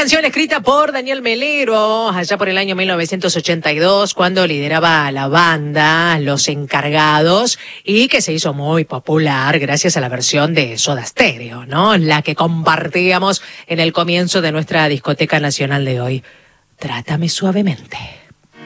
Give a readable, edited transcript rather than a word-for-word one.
canción escrita por Daniel Melero allá por el año 1982, cuando lideraba la banda Los Encargados, y que se hizo muy popular gracias a la versión de Soda Stereo, ¿no? La que compartíamos en el comienzo de nuestra discoteca nacional de hoy. Trátame suavemente.